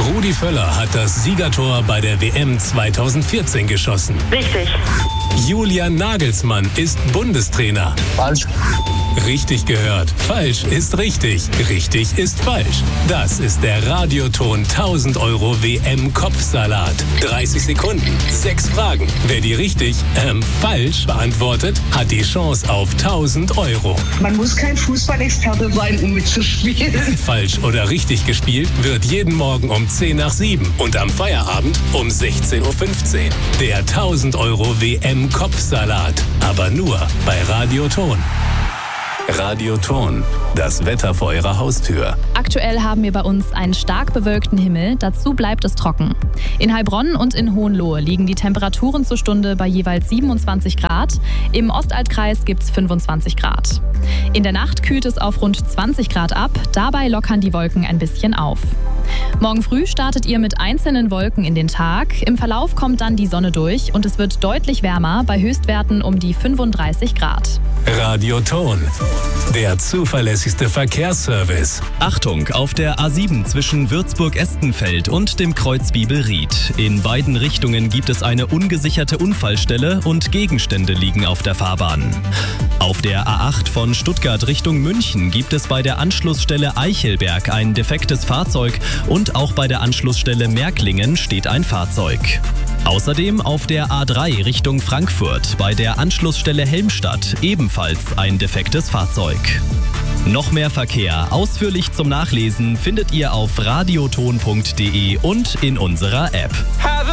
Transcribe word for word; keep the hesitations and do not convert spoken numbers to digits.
Rudi Völler hat das Siegertor bei der W M zweitausendvierzehn geschossen. Richtig. Julian Nagelsmann ist Bundestrainer. Falsch. Richtig gehört. Falsch ist richtig. Richtig ist falsch. Das ist der Radioton tausend Euro W M-Kopfsalat. dreißig Sekunden, sechs Fragen. Wer die richtig, ähm, falsch beantwortet, hat die Chance auf tausend Euro. Man muss kein Fußballexperte sein, um mitzuspielen. Falsch oder richtig gespielt wird jeden Morgen um zehn nach sieben und am Feierabend um sechzehn Uhr fünfzehn. Der tausend Euro W M-Kopfsalat. Aber nur bei Radioton. Radioton, das Wetter vor Ihrer Haustür. Aktuell haben wir bei uns einen stark bewölkten Himmel, dazu bleibt es trocken. In Heilbronn und in Hohenlohe liegen die Temperaturen zur Stunde bei jeweils siebenundzwanzig Grad. Im Ostaltkreis gibt es fünfundzwanzig Grad. In der Nacht kühlt es auf rund zwanzig Grad ab, dabei lockern die Wolken ein bisschen auf. Morgen früh startet ihr mit einzelnen Wolken in den Tag. Im Verlauf kommt dann die Sonne durch und es wird deutlich wärmer, bei Höchstwerten um die fünfunddreißig Grad. Radioton, der zuverlässigste Verkehrsservice. Achtung, auf der A sieben zwischen Würzburg-Estenfeld und dem Kreuz Bibelried. In beiden Richtungen gibt es eine ungesicherte Unfallstelle und Gegenstände liegen auf der Fahrbahn. Auf der A acht von Stuttgart Richtung München gibt es bei der Anschlussstelle Eichelberg ein defektes Fahrzeug und auch bei der Anschlussstelle Märklingen steht ein Fahrzeug. Außerdem auf der A drei Richtung Frankfurt bei der Anschlussstelle Helmstadt ebenfalls ein defektes Fahrzeug. Noch mehr Verkehr ausführlich zum Nachlesen findet ihr auf radioton punkt de und in unserer App.